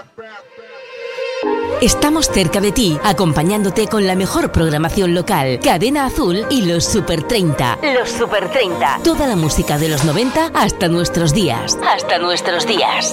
Estamos cerca de ti, acompañándote con la mejor programación local. Cadena Azul y los Super 30. Los Super 30. Toda la música de los 90 hasta nuestros días. Hasta nuestros días.